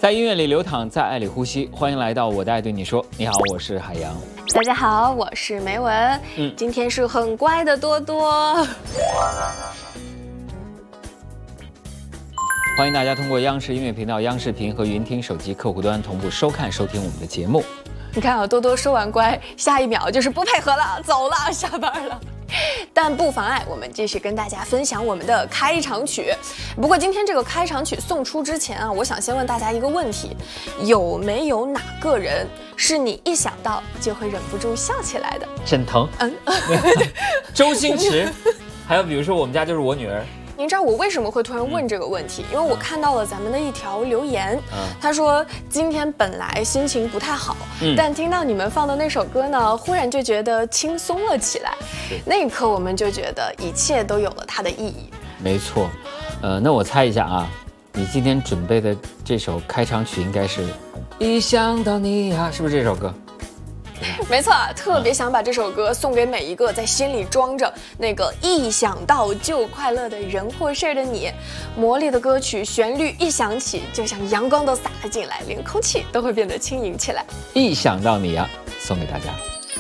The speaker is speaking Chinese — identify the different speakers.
Speaker 1: 在音乐里流淌，在爱里呼吸。欢迎来到我的爱对你说。你好，我是海洋。
Speaker 2: 大家好，我是梅文。今天是很乖的多多。
Speaker 1: 欢迎大家通过央视音乐频道、央视频和云听手机客户端同步收看收听我们的节目。
Speaker 2: 你看啊，多多说完乖，下一秒就是不配合了，走了，下班了。但不妨碍我们继续跟大家分享我们的开场曲。不过今天这个开场曲送出之前啊，我想先问大家一个问题：有没有哪个人是你一想到就会忍不住笑起来的？
Speaker 1: 沈腾，周星驰，还有比如说我们家就是我女儿。
Speaker 2: 您知道我为什么会突然问这个问题？因为我看到了咱们的一条留言，他说今天本来心情不太好，但听到你们放的那首歌呢，忽然就觉得轻松了起来。那一刻我们就觉得一切都有了它的意义。
Speaker 1: 没错，那我猜一下啊，你今天准备的这首开场曲应该是《一想到你啊》，是不是这首歌？
Speaker 2: 没错，特别想把这首歌送给每一个在心里装着那个一想到就快乐的人或事的你。魔力的歌曲旋律一响起，就像阳光都洒了进来，连空气都会变得轻盈起来。
Speaker 1: 一想到你啊，送给大家。